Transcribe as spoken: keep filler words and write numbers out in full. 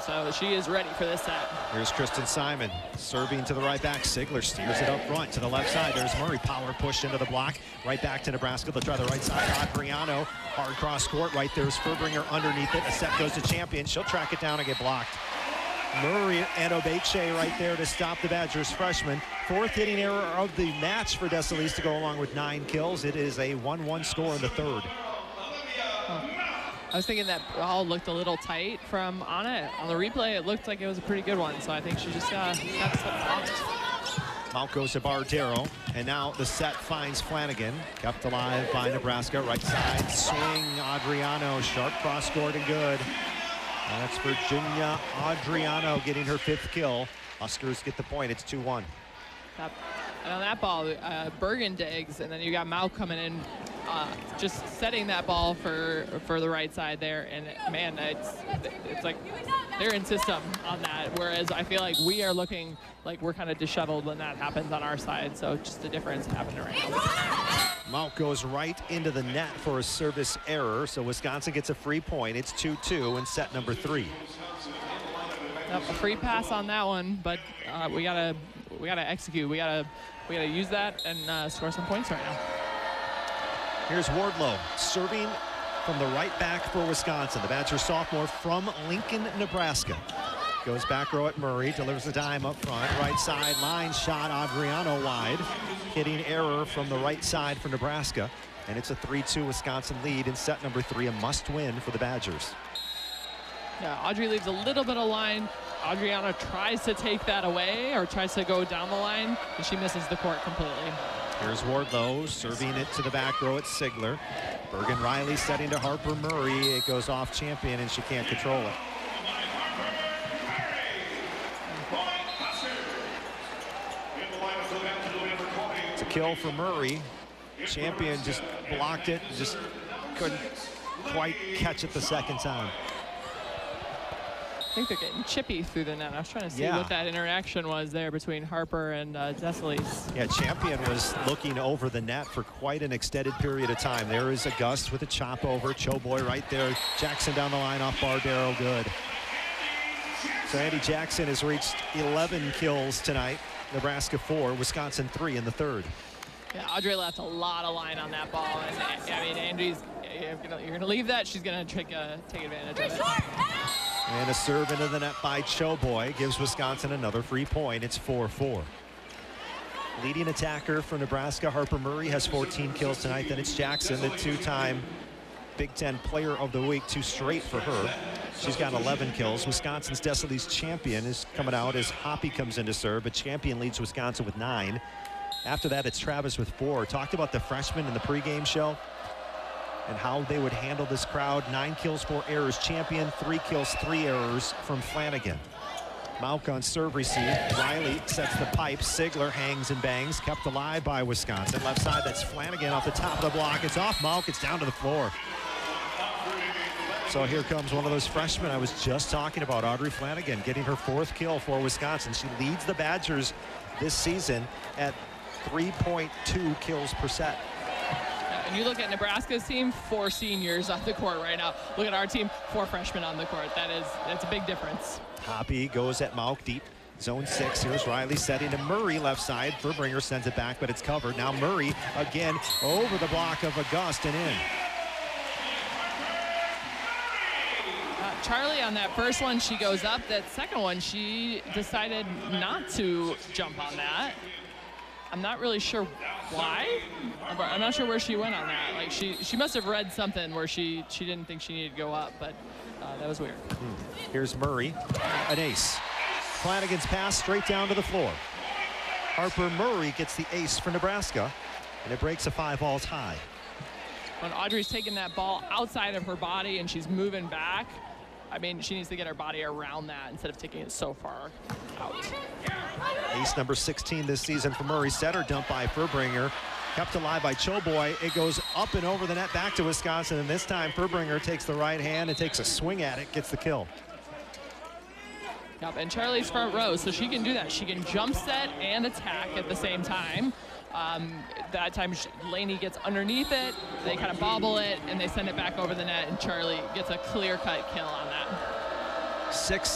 so she is ready for this set. Here's Kristen Simon serving to the right back. Sigler steers it up front to the left side. There's Murray, power push into the block. Right back to Nebraska. They'll try the right side. Adriano, hard cross court. Right there's Furbringer underneath it. A set goes to Champion. She'll track it down and get blocked. Murray and Obeche right there to stop the Badgers freshman. Fourth hitting error of the match for Desalis to go along with nine kills. It is a one one score in the third. Oh. I was thinking that ball looked a little tight from Anna. On the replay, it looked like it was a pretty good one, so I think she just uh, got stopped. Mount goes to Bardero, and now the set finds Flanagan. Kept alive by Nebraska. Right side swing, Adriano, sharp cross court and good. And that's Virginia Adriano getting her fifth kill. Huskers get the point. It's two one. That, and on that ball, uh, Bergen digs, and then you got Mao coming in, uh, just setting that ball for for the right side there. And man, it's it's like they're in system on that. Whereas I feel like we are looking like we're kind of disheveled when that happens on our side. So just the difference happening right now. Mount goes right into the net for a service error, so Wisconsin gets a free point. It's two two in set number three. Yep, a free pass on that one, but uh, we gotta we gotta execute. We gotta we gotta use that and uh, score some points right now. Here's Wardlow serving from the right back for Wisconsin. The Badger sophomore from Lincoln, Nebraska. Goes back row at Murray, delivers the dime up front. Right side line shot, Adriano wide. Hitting error from the right side for Nebraska. And it's a three two Wisconsin lead in set number three, a must win for the Badgers. Yeah, Audrey leaves a little bit of line. Adriana tries to take that away or tries to go down the line, and she misses the court completely. Here's Wardlow serving it to the back row at Sigler. Bergen Riley setting to Harper Murray. It goes off Champion, and she can't control it. It's a kill for Murray. Champion just blocked it, just couldn't quite catch it the second time. I think they're getting chippy through the net. I was trying to see yeah. what that interaction was there between Harper and uh, Desalis. Yeah, Champion was looking over the net for quite an extended period of time. There is August with a chop over. Choboy right there. Jackson down the line off Bardero. Good. So Andy Jackson has reached eleven kills tonight. Nebraska four, Wisconsin three in the third. Yeah, Audrey left a lot of line on that ball. And I mean, Andy's, you're gonna, you're gonna leave that. She's gonna take, uh, take advantage of it. And a serve into the net by Choboy gives Wisconsin another free point. It's four four. Leading attacker for Nebraska, Harper Murray, has fourteen kills tonight. Then it's Jackson, the two-time Big Ten Player of the Week, two straight for her. She's got eleven kills. Wisconsin's Desalis Champion is coming out as Hoppy comes in to serve, but Champion leads Wisconsin with nine. After that, it's Travis with four. Talked about the freshmen in the pregame show and how they would handle this crowd. Nine kills, four errors. Champion, three kills, three errors from Flanagan. Mauk on serve receive. Riley sets the pipe. Sigler hangs and bangs. Kept alive by Wisconsin. Left side, that's Flanagan off the top of the block. It's off Mauk. It's down to the floor. So here comes one of those freshmen I was just talking about, Audrey Flanagan, getting her fourth kill for Wisconsin. She leads the Badgers this season at three point two kills per set. And you look at Nebraska's team, four seniors on the court right now. Look at our team, four freshmen on the court. That is, that's a big difference. Hoppy goes at Mauk deep. Zone six. Here's Riley setting to Murray left side. Furbringer sends it back, but it's covered. Now Murray again over the block of August and in. Uh, Charlie on that first one, she goes up. That second one, she decided not to jump on that. I'm not really sure why. I'm not sure where she went on that. Like she, she must have read something where she, she didn't think she needed to go up, but uh, that was weird. Hmm. Here's Murray, an ace. Flanagan's pass straight down to the floor. Harper Murray gets the ace for Nebraska, and it breaks a five-all tie. When Audrey's taking that ball outside of her body and she's moving back, I mean, she needs to get her body around that instead of taking it so far out. Ace number sixteen this season for Murray. Setter dump by Furbringer. Kept alive by Choboy. It goes up and over the net back to Wisconsin. And this time Furbringer takes the right hand and takes a swing at it. Gets the kill. Yep, and Charlie's front row, so she can do that. She can jump set and attack at the same time. Um, that time Laney gets underneath it. They kind of bobble it and they send it back over the net. And Charlie gets a clear-cut kill on that. Six